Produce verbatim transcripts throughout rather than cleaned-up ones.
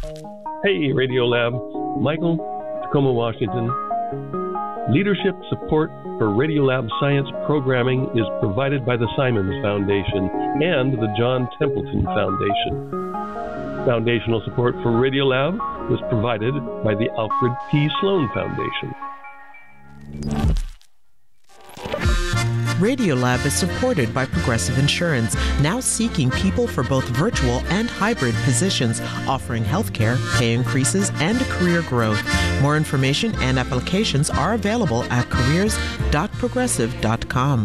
Hey, Radiolab. Michael, Tacoma, Washington. Leadership support for Radiolab science programming is provided by the Simons Foundation and the John Templeton Foundation. Foundational support for Radiolab was provided by the Alfred P. Sloan Foundation. Radiolab is supported by Progressive Insurance, now seeking people for both virtual and hybrid positions, offering healthcare, pay increases, and career growth. More information and applications are available at careers dot progressive dot com.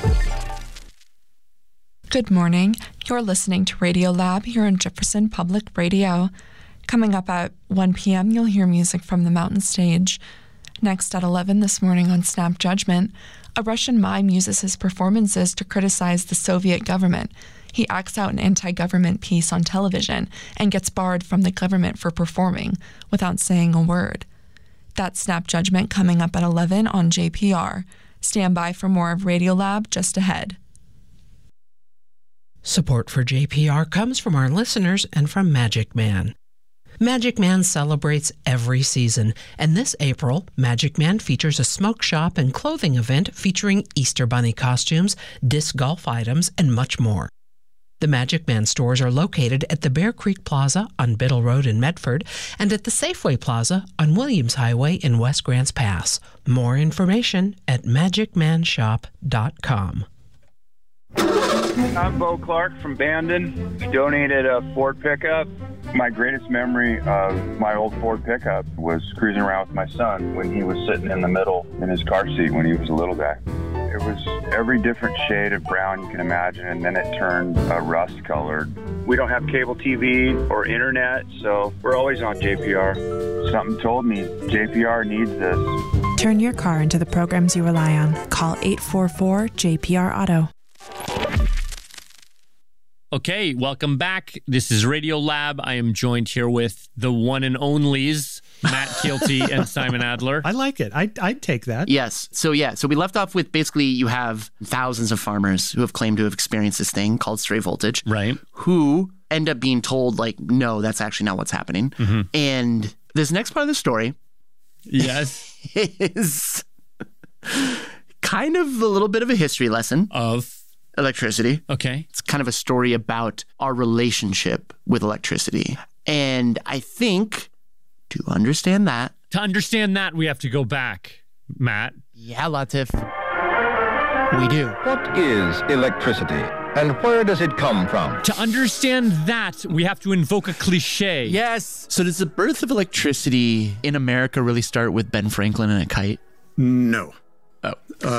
Good morning. You're listening to Radiolab here on Jefferson Public Radio. Coming up at one p.m., you'll hear music from the Mountain Stage. Next at eleven this morning on Snap Judgment, a Russian mime uses his performances to criticize the Soviet government. He acts out an anti-government piece on television and gets barred from the government for performing without saying a word. That's Snap Judgment coming up at eleven on J P R. Stand by for more of Radiolab just ahead. Support for J P R comes from our listeners and from Magic Man. Magic Man celebrates every season, and this April, Magic Man features a smoke shop and clothing event featuring Easter Bunny costumes, disc golf items, and much more. The Magic Man stores are located at the Bear Creek Plaza on Biddle Road in Medford and at the Safeway Plaza on Williams Highway in West Grants Pass. More information at magic man shop dot com. I'm Bo Clark from Bandon. We donated a Ford pickup. My greatest memory of my old Ford pickup was cruising around with my son when he was sitting in the middle in his car seat when he was a little guy. It was every different shade of brown you can imagine, and then it turned uh, rust colored. We don't have cable T V or internet, so we're always on J P R. Something told me J P R needs this. Turn your car into the programs you rely on. Call eight four four J P R Auto. Okay, welcome back. This is Radiolab. I am joined here with the one and onlys, Matt Kielty and Simon Adler. I like it. I, I'd take that. Yes. So, yeah. So we left off with basically you have thousands of farmers who have claimed to have experienced this thing called stray voltage. Right. Who end up being told, like, no, that's actually not what's happening. Mm-hmm. And this next part of the story yes, is kind of a little bit of a history lesson. Of? Electricity. Okay. It's kind of a story about our relationship with electricity. And I think to understand that... To understand that, we have to go back, Matt. Yeah, Latif. We do. What is electricity? And where does it come from? To understand that, we have to invoke a cliche. Yes. So does the birth of electricity in America really start with Ben Franklin and a kite? No. Oh.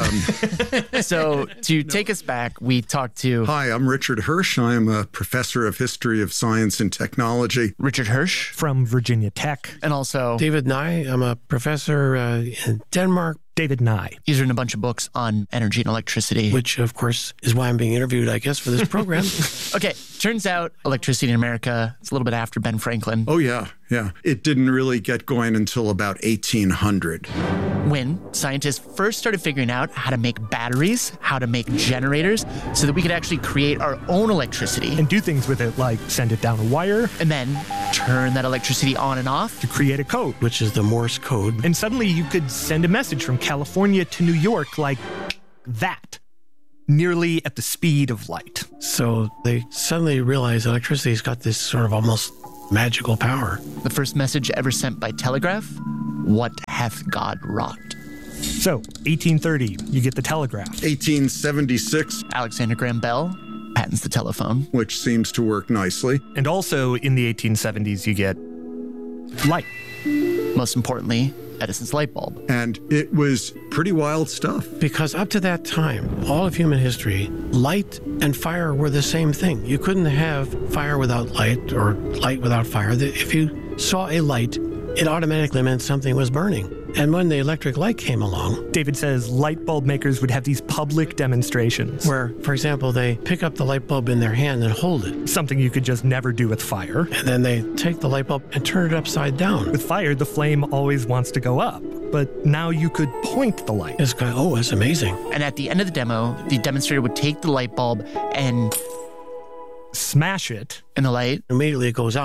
Um, so to no. take us back, we talked to... Hi, I'm Richard Hirsch. I am a professor of history of science and technology. Richard Hirsch. From Virginia Tech. And also... David Nye. I'm a professor uh, in Denmark. David Nye. He's written a bunch of books on energy and electricity. Which, of course, is why I'm being interviewed, I guess, for this program. Okay, turns out electricity in America, it's a little bit after Ben Franklin. Oh, yeah, yeah. It didn't really get going until about eighteen hundred. When scientists first started figuring out how to make batteries, how to make generators, so that we could actually create our own electricity. And do things with it, like send it down a wire. And then turn that electricity on and off. To create a code. Which is the Morse code. And suddenly you could send a message from California to New York like that, nearly at the speed of light. So they suddenly realized electricity's got this sort of almost magical power. The first message ever sent by telegraph, what hath God wrought? So, eighteen thirty, you get the telegraph. eighteen seventy-six, Alexander Graham Bell patents the telephone. Which seems to work nicely. And also in the eighteen seventies, you get light. Most importantly, Edison's light bulb. And it was pretty wild stuff. Because up to that time, all of human history, light and fire were the same thing. You couldn't have fire without light or light without fire. If you saw a light, it automatically meant something was burning. And when the electric light came along... David says light bulb makers would have these public demonstrations. Where, for example, they pick up the light bulb in their hand and hold it. Something you could just never do with fire. And then they take the light bulb and turn it upside down. With fire, the flame always wants to go up. But now you could point the light. It's kind of, oh, that's amazing. And at the end of the demo, the demonstrator would take the light bulb and... smash it. And the light... Immediately it goes out.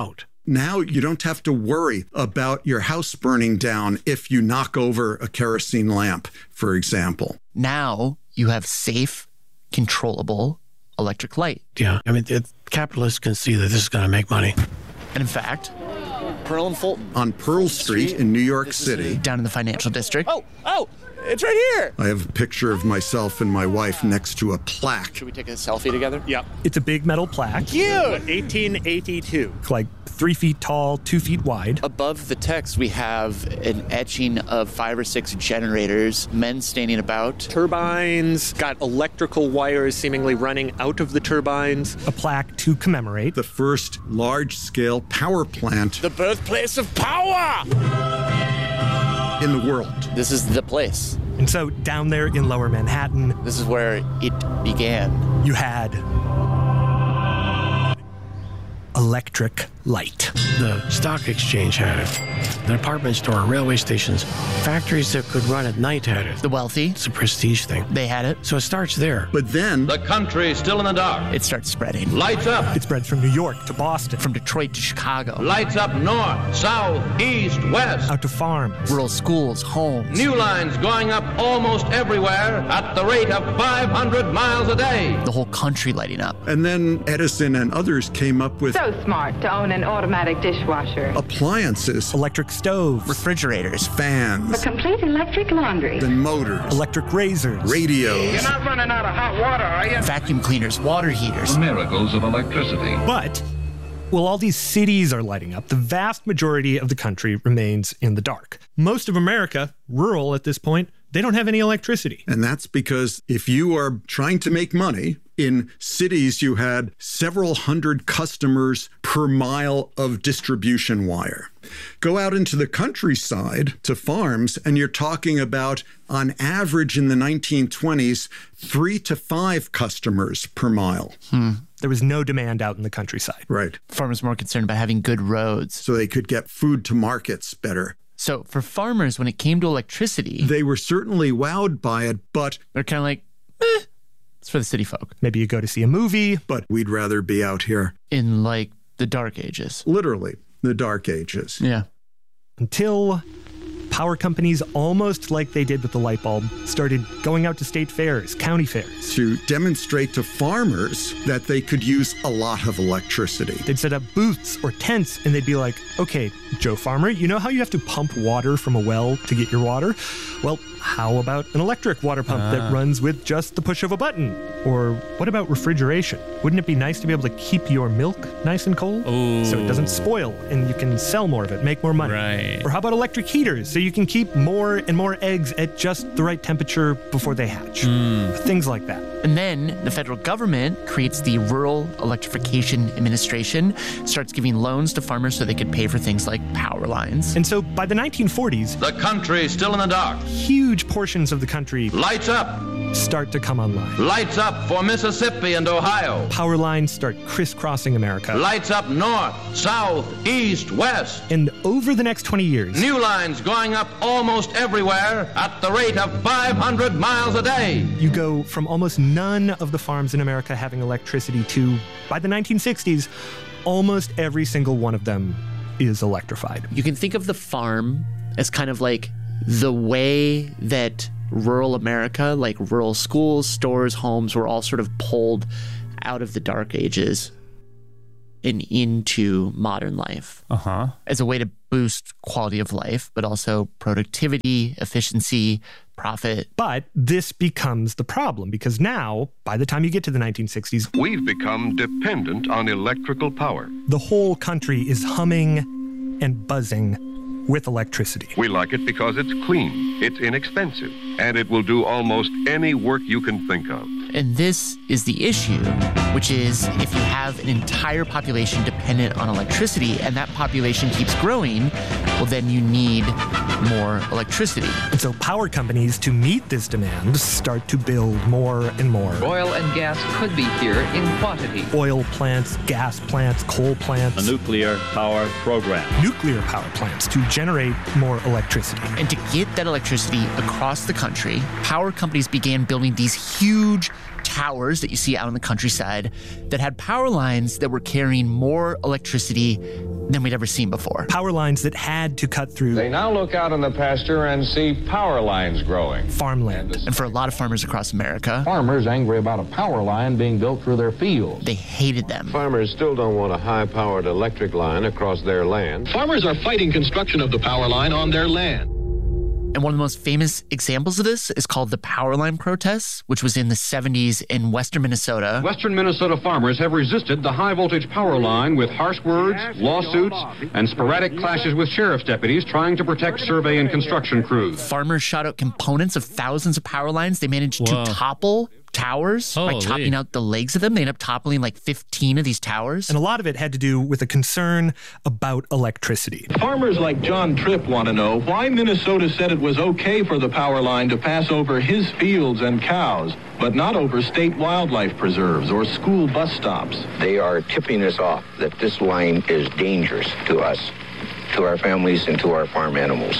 now you don't have to worry about your house burning down if you knock over a kerosene lamp, for example. Now you have safe, controllable electric light. Yeah, I mean, it, capitalists can see that this is going to make money. And in fact, Pearl and Fulton. On Pearl Street in New York City. Down in the financial district. Oh, oh, it's right here. I have a picture of myself and my wife next to a plaque. Should we take a selfie together? Yeah. It's a big metal plaque. Cute. eighteen eighty-two. Like three feet tall, two feet wide. Above the text, we have an etching of five or six generators, men standing about. Turbines, got electrical wires seemingly running out of the turbines. A plaque to commemorate the first large-scale power plant. The birthplace of power! In the world. This is the place. And so down there in Lower Manhattan, this is where it began. You had electric light. The stock exchange had it. The department store, railway stations, factories that could run at night had it. The wealthy. It's a prestige thing. They had it. So it starts there. But then the country is still in the dark. It starts spreading. Lights up. It spreads from New York to Boston. From Detroit to Chicago. Lights up north, south, east, west. Out to farms. Rural schools, homes. New lines going up almost everywhere at the rate of five hundred miles a day. The whole country lighting up. And then Edison and others came up with so smart to own an automatic dishwasher. Appliances. Electric stoves. Refrigerators. Fans. A complete electric laundry. Then motors. Electric razors. Radios. You're not running out of hot water, are you? Vacuum cleaners, water heaters. The miracles of electricity. But while all these cities are lighting up, the vast majority of the country remains in the dark. Most of America, rural at this point, they don't have any electricity. And that's because if you are trying to make money, in cities you had several hundred customers per mile of distribution wire. Go out into the countryside to farms, and you're talking about, on average in the nineteen twenties, three to five customers per mile. Hmm. There was no demand out in the countryside. Right. Farmers more concerned about having good roads. So they could get food to markets better. So for farmers, when it came to electricity, they were certainly wowed by it, but they're kind of like, eh, it's for the city folk. Maybe you go to see a movie, but we'd rather be out here. In like the dark ages. Literally, the dark ages. Yeah. Until power companies, almost like they did with the light bulb, started going out to state fairs, county fairs. To demonstrate to farmers that they could use a lot of electricity. They'd set up booths or tents, and they'd be like, okay, Joe Farmer, you know how you have to pump water from a well to get your water? Well, how about an electric water pump uh. that runs with just the push of a button? Or what about refrigeration? Wouldn't it be nice to be able to keep your milk nice and cold? Ooh. So it doesn't spoil, and you can sell more of it, make more money. Right. Or how about electric heaters, so you can keep more and more eggs at just the right temperature before they hatch? Mm. Things like that. And then the federal government creates the Rural Electrification Administration, starts giving loans to farmers so they could pay for things like power lines. And so by the nineteen forties, the country is still in the dark. Huge portions of the country lights up. Start to come online. Lights up for Mississippi and Ohio. Power lines start crisscrossing America. Lights up north, south, east, west. And over the next twenty years, new lines going up almost everywhere at the rate of five hundred miles a day. You go from almost none of the farms in America having electricity to, by the nineteen sixties, almost every single one of them is electrified. You can think of the farm as kind of like the way that rural America, like rural schools, stores, homes, were all sort of pulled out of the dark ages and into modern life. Uh-huh. As a way to boost quality of life, but also productivity, efficiency, profit. But this becomes the problem, because now, by the time you get to the nineteen sixties, we've become dependent on electrical power. The whole country is humming and buzzing with electricity. We like it because it's clean, it's inexpensive, and it will do almost any work you can think of. And this is the issue, which is if you have an entire population dependent on electricity and that population keeps growing, well, then you need more electricity. And so power companies, to meet this demand, start to build more and more. Oil and gas could be here in quantity. Oil plants, gas plants, coal plants. A nuclear power program. Nuclear power plants to generate more electricity. And to get that electricity across the country, power companies began building these huge towers that you see out in the countryside that had power lines that were carrying more electricity than we'd ever seen before. Power lines that had to cut through. They now look out in the pasture and see power lines growing. Farmland. And for a lot of farmers across America, farmers angry about a power line being built through their fields. They hated them. Farmers still don't want a high-powered electric line across their land. Farmers are fighting construction of the power line on their land. And one of the most famous examples of this is called the Power Line Protests, which was in the seventies in western Minnesota. Western Minnesota farmers have resisted the high-voltage power line with harsh words, lawsuits, and sporadic clashes with sheriff's deputies trying to protect survey and construction crews. Farmers shot out components of thousands of power lines. They managed Whoa. to topple towers Holy. by chopping out the legs of them. They ended up toppling like fifteen of these towers. And a lot of it had to do with a concern about electricity. Farmers like John Tripp want to know why Minnesota said it was okay for the power line to pass over his fields and cows, but not over state wildlife preserves or school bus stops. They are tipping us off that this line is dangerous to us, to our families, and to our farm animals.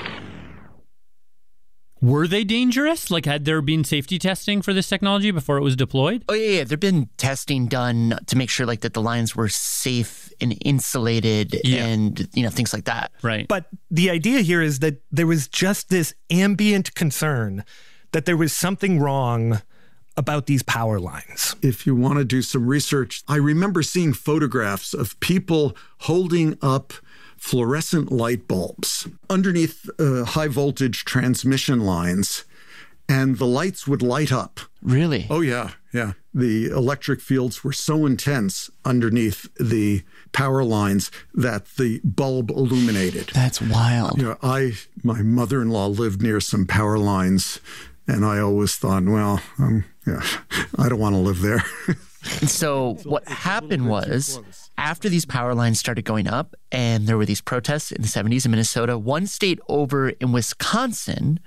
Were they dangerous? Like, had there been safety testing for this technology before it was deployed? Oh, yeah, yeah. There'd been testing done to make sure, like, that the lines were safe and insulated Yeah. and, you know, things like that. Right. But the idea here is that there was just this ambient concern that there was something wrong about these power lines. If you want to do some research, I remember seeing photographs of people holding up fluorescent light bulbs underneath uh, high voltage transmission lines, and the lights would light up. Really? Oh, yeah, yeah. The electric fields were so intense underneath the power lines that the bulb illuminated. That's wild. You know, I, my mother-in-law lived near some power lines, and I always thought, well, um, yeah, I don't want to live there. And so what happened was, after these power lines started going up and there were these protests in the seventies in Minnesota, one state over in Wisconsin,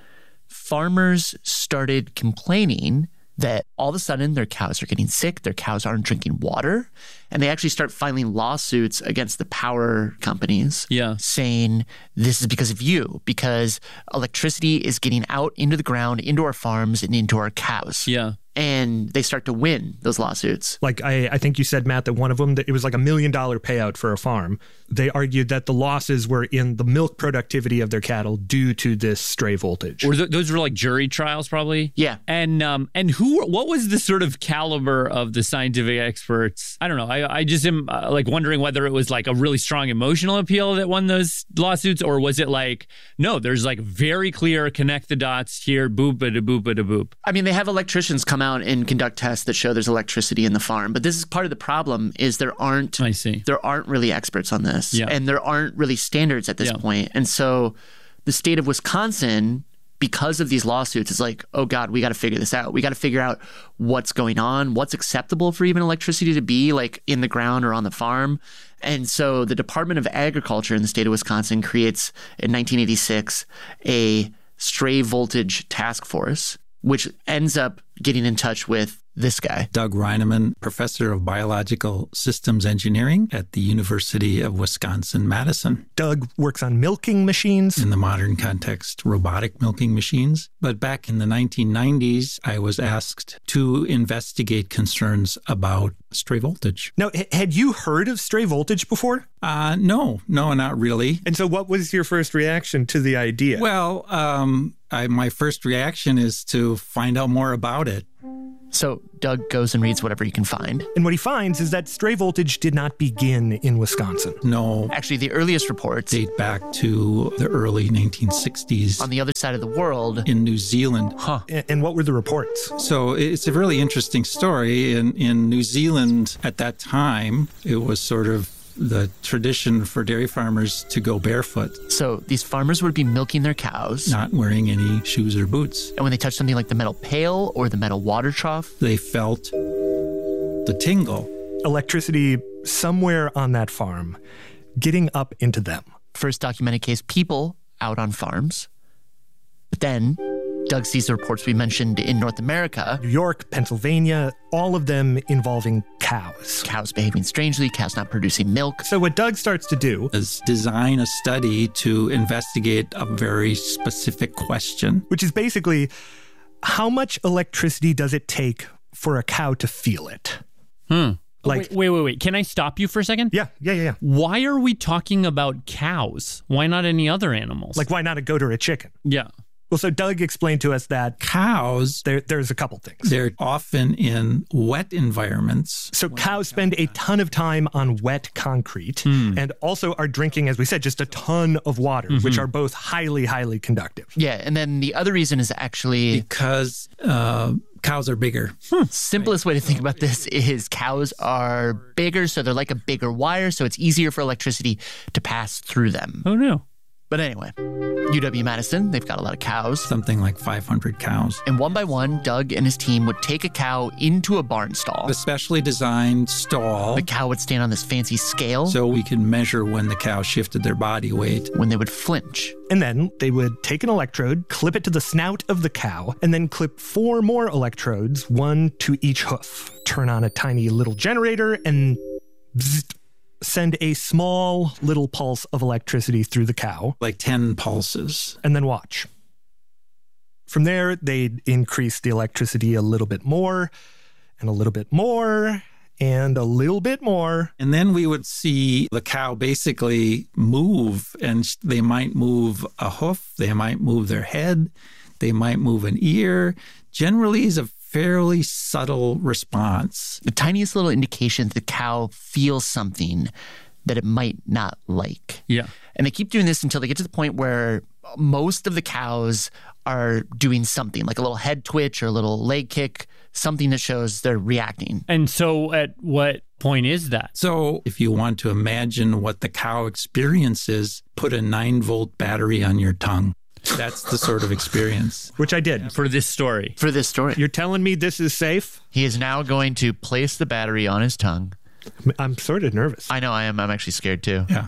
farmers started complaining that all of a sudden their cows are getting sick, their cows aren't drinking water, and they actually start filing lawsuits against the power companies, yeah. saying this is because of you, because electricity is getting out into the ground, into our farms, and into our cows. Yeah. And they start to win those lawsuits. Like, I, I think you said, Matt, that one of them, that it was like a million dollar payout for a farm. They argued that the losses were in the milk productivity of their cattle due to this stray voltage. Or th- those were like jury trials, probably? Yeah. And um, and who? What was the sort of caliber of the scientific experts? I don't know. I, I just am uh, like wondering whether it was like a really strong emotional appeal that won those lawsuits, or was it like, no, there's like very clear connect the dots here, boop a da boop a da boop. I mean, they have electricians come out and conduct tests that show there's electricity in the farm, but this is part of the problem is there aren't I see. there aren't really experts on this, yeah. and there aren't really standards at this yeah. point. And so the state of Wisconsin, because of these lawsuits, is like, oh God, we got to figure this out. We got to figure out what's going on, what's acceptable for even electricity to be like in the ground or on the farm. And so the Department of Agriculture in the state of Wisconsin creates in nineteen eighty-six a stray voltage task force, which ends up getting in touch with this guy. Doug Reineman, professor of biological systems engineering at the University of Wisconsin-Madison. Doug works on milking machines. In the modern context, robotic milking machines. But back in the nineteen nineties, I was asked to investigate concerns about stray voltage. Now, h- had you heard of stray voltage before? Uh, no, no, not really. And so what was your first reaction to the idea? Well, um, I, my first reaction is to find out more about it. So Doug goes and reads whatever he can find. And what he finds is that stray voltage did not begin in Wisconsin. No. Actually, the earliest reports date back to the early nineteen sixties. On the other side of the world. In New Zealand. Huh. And what were the reports? So it's a really interesting story. In, in New Zealand at that time, it was sort of the tradition for dairy farmers to go barefoot. So these farmers would be milking their cows. Not wearing any shoes or boots. And when they touched something like the metal pail or the metal water trough, they felt the tingle. Electricity somewhere on that farm getting up into them. First documented case, people out on farms. But then Doug sees the reports we mentioned in North America. New York, Pennsylvania, all of them involving cows. Cows behaving strangely, cows not producing milk. So what Doug starts to do is design a study to investigate a very specific question. Which is basically, how much electricity does it take for a cow to feel it? Hmm. Like, wait, wait, wait, wait. Can I stop you for a second? Yeah, yeah, yeah, yeah. Why are we talking about cows? Why not any other animals? Like, why not a goat or a chicken? Yeah. Well, so Doug explained to us that cows, there, there's a couple things. They're often in wet environments. So cows spend a ton of time on wet concrete mm. and also are drinking, as we said, just a ton of water, mm-hmm. which are both highly, highly conductive. Yeah, and then the other reason is actually... Because uh, cows are bigger. Hmm. Simplest way to think about this is cows are bigger, so they're like a bigger wire, so it's easier for electricity to pass through them. Oh, no. But anyway, U W-Madison, they've got a lot of cows. Something like five hundred cows. And one by one, Doug and his team would take a cow into a barn stall. A specially designed stall. The cow would stand on this fancy scale. So we can measure when the cow shifted their body weight. When they would flinch. And then they would take an electrode, clip it to the snout of the cow, and then clip four more electrodes, one to each hoof. Turn on a tiny little generator and... Bzzzt, send a small little pulse of electricity through the cow. Like ten pulses. And then watch. From there, they'd increase the electricity a little bit more, and a little bit more, and a little bit more. And then we would see the cow basically move, and they might move a hoof, they might move their head, they might move an ear. Generally, is a fairly subtle response. The tiniest little indication that the cow feels something that it might not like. Yeah. And they keep doing this until they get to the point where most of the cows are doing something, like a little head twitch or a little leg kick, something that shows they're reacting. And so at what point is that? So if you want to imagine what the cow experiences, put a nine volt battery on your tongue. That's the sort of experience. Which I did. For this story. For this story. You're telling me this is safe? He is now going to place the battery on his tongue. I'm sort of nervous. I know I am. I'm actually scared too. Yeah.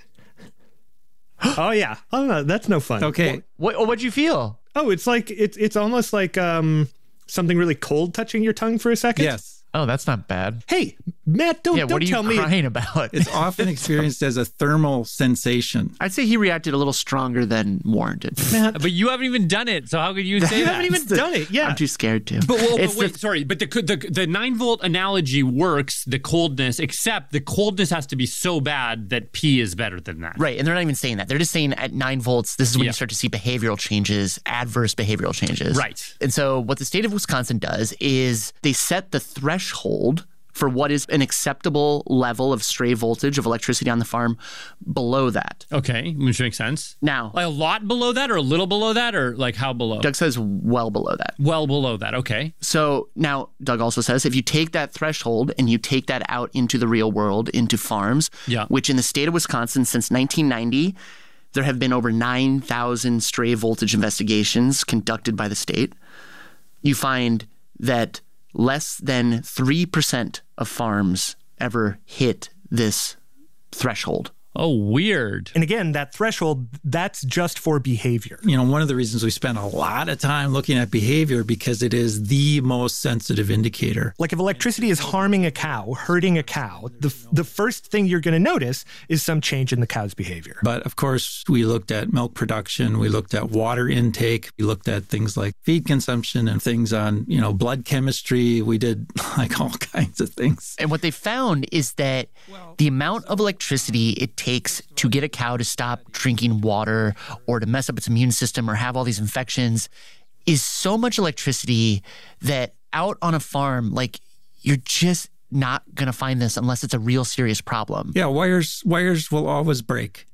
Oh, yeah. Oh, no, that's no fun. Okay. What, what, what'd you feel? Oh, it's like, it's, it's almost like um, something really cold touching your tongue for a second. Yes. Oh, that's not bad. Hey, Matt, don't, yeah, don't what are tell you me. crying about? It's often experienced as a thermal sensation. I'd say he reacted a little stronger than warranted. Matt, but you haven't even done it, so how could you say you that? haven't even done it, yeah. I'm too scared to. But, well, but wait, the, sorry, but the, the the nine volt analogy works, the coldness, except the coldness has to be so bad that P is better than that. Right, and they're not even saying that. They're just saying at nine volts, this is when yeah. you start to see behavioral changes, adverse behavioral changes. Right. And so what the state of Wisconsin does is they set the threshold for what is an acceptable level of stray voltage of electricity on the farm below that. Okay, which makes sense. Now, like a lot below that or a little below that or like how below? Doug says well below that. Well below that, okay. So now Doug also says if you take that threshold and you take that out into the real world, into farms, yeah. which in the state of Wisconsin since nineteen ninety, there have been over nine thousand stray voltage investigations conducted by the state, you find that less than three percent of farms ever hit this threshold. Oh, weird. And again, that threshold, that's just for behavior. You know, one of the reasons we spend a lot of time looking at behavior because it is the most sensitive indicator. Like if electricity is harming a cow, hurting a cow, the the first thing you're going to notice is some change in the cow's behavior. But of course, we looked at milk production, we looked at water intake, we looked at things like feed consumption and things on, you know, blood chemistry. We did like all kinds of things. And what they found is that the amount of electricity it takes to get a cow to stop drinking water or to mess up its immune system or have all these infections is so much electricity that out on a farm, like you're just not going to find this unless it's a real serious problem. Yeah, wires wires will always break.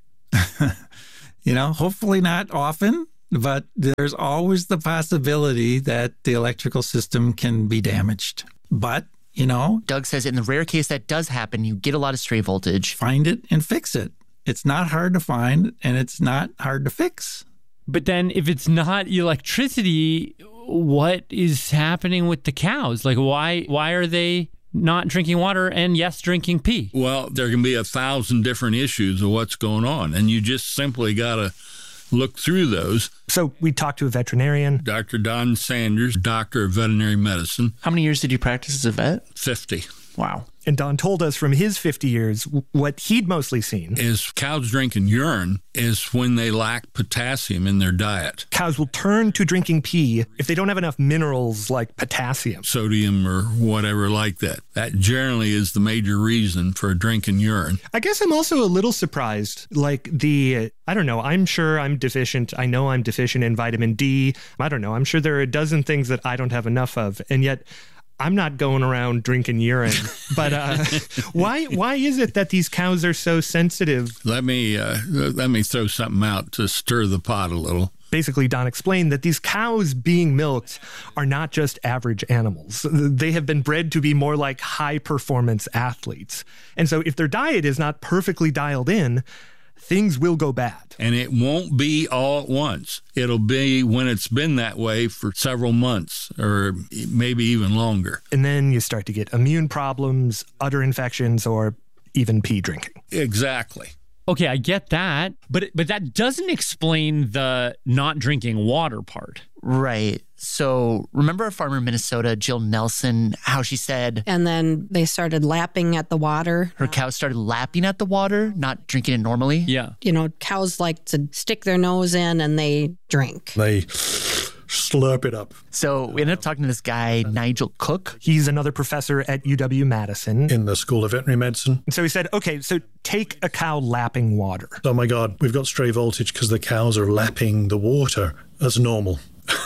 You know, hopefully not often, but there's always the possibility that the electrical system can be damaged. But you know, Doug says in the rare case that does happen, you get a lot of stray voltage. Find it and fix it. It's not hard to find and it's not hard to fix. But then if it's not electricity, what is happening with the cows? Like why why are they not drinking water and yes, drinking pee? Well, there can be a thousand different issues of what's going on, and you just simply got to look through those. So we talked to a veterinarian. Doctor Don Sanders, doctor of veterinary medicine. How many years did you practice as a vet? fifty. Wow. And Don told us from his fifty years what he'd mostly seen is cows drinking urine is when they lack potassium in their diet. Cows will turn to drinking pee if they don't have enough minerals like potassium, sodium, or whatever like that. That generally is the major reason for drinking urine. I guess I'm also a little surprised. Like the, I don't know, I'm sure I'm deficient. I know I'm deficient in vitamin D. I don't know. I'm sure there are a dozen things that I don't have enough of. And yet I'm not going around drinking urine. But uh, why why is it that these cows are so sensitive? Let me uh, let me throw something out to stir the pot a little. Basically, Don explained that these cows being milked are not just average animals. They have been bred to be more like high-performance athletes. And so if their diet is not perfectly dialed in, things will go bad. And it won't be all at once. It'll be when it's been that way for several months or maybe even longer. And then you start to get immune problems, udder infections, or even pee drinking. Exactly. Okay, I get that, but but that doesn't explain the not drinking water part. Right. So remember a farmer in Minnesota, Jill Nelson, how she said... And then they started lapping at the water. Her cows started lapping at the water, not drinking it normally? Yeah. You know, cows like to stick their nose in and they drink. They slurp it up. So we ended up talking to this guy, Nigel Cook. He's another professor at U W-Madison. In the School of Veterinary Medicine. And so he said, okay, so take a cow lapping water. Oh my God, we've got stray voltage because the cows are lapping the water. That's normal.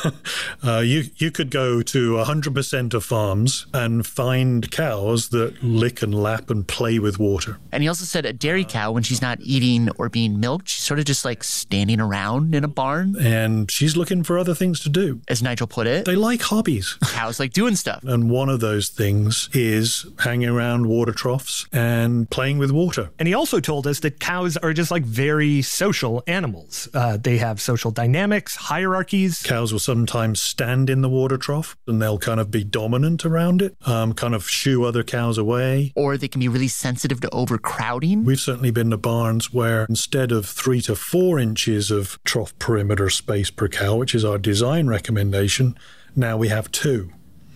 uh, you you could go to one hundred percent of farms and find cows that lick and lap and play with water. And he also said a dairy cow, when she's not eating or being milked, she's sort of just like standing around in a barn. And she's looking for other things to do. As Nigel put it. They like hobbies. Cows like doing stuff. And one of those things is hanging around water troughs and playing with water. And he also told us that cows are just like very social animals. Uh, they have social dynamics, hierarchies. Cows will sometimes stand in the water trough and they'll kind of be dominant around it, um, kind of shoo other cows away. Or they can be really sensitive to overcrowding. We've certainly been to barns where instead of three to four inches of trough perimeter space per cow, which is our design recommendation, now we have two.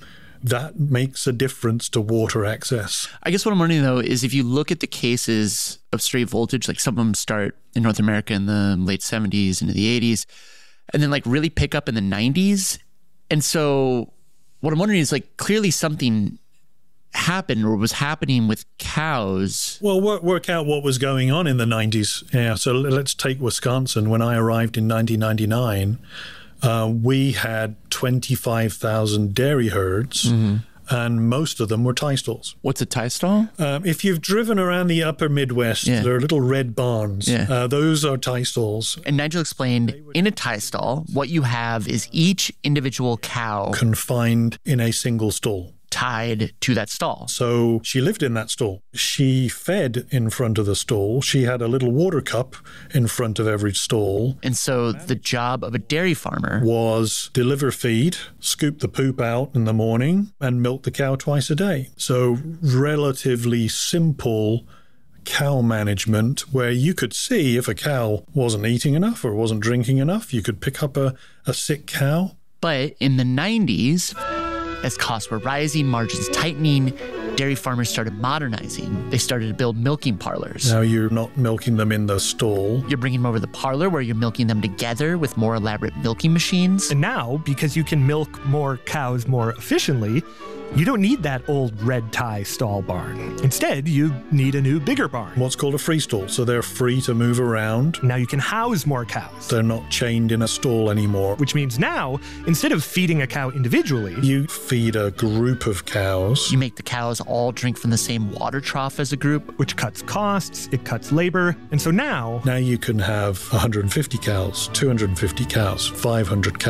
That makes a difference to water access. I guess what I'm wondering, though, is if you look at the cases of stray voltage, like some of them start in North America in the late seventies into the eighties, and then like really pick up in the nineties. And so what I'm wondering is like clearly something happened or was happening with cows. Well, work, work out what was going on in the nineties. Yeah, so let's take Wisconsin. When I arrived in nineteen ninety-nine, uh, we had twenty-five thousand dairy herds. Mm-hmm. And most of them were tie stalls. What's a tie stall? Um, if you've driven around the upper Midwest, yeah. there are little red barns. Yeah. Uh, those are tie stalls. And Nigel explained, in a tie stall, what you have is each individual cow confined in a single stall. Tied to that stall. So she lived in that stall. She fed in front of the stall. She had a little water cup in front of every stall. And so the job of a dairy farmer was deliver feed, scoop the poop out in the morning, and milk the cow twice a day. So relatively simple cow management where you could see if a cow wasn't eating enough or wasn't drinking enough. You could pick up a, a sick cow. But in the nineties... as costs were rising, margins tightening, dairy farmers started modernizing. They started to build milking parlors. Now you're not milking them in the stall. You're bringing them over to the parlor where you're milking them together with more elaborate milking machines. And now, because you can milk more cows more efficiently, you don't need that old red tie stall barn. Instead, you need a new, bigger barn. What's called a free stall, so they're free to move around. Now you can house more cows. They're not chained in a stall anymore. Which means now, instead of feeding a cow individually, you feed a group of cows. You make the cows all drink from the same water trough as a group. Which cuts costs, it cuts labor, and so now... Now you can have one hundred fifty cows, two hundred fifty cows, five hundred cows.